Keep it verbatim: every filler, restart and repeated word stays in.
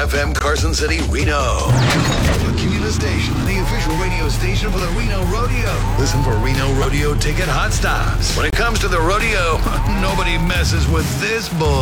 F M Carson City, Reno. The Communist Station, the official radio station for the Reno Rodeo. Listen for Reno Rodeo ticket hot stops. When it comes to the rodeo, nobody messes with this bull.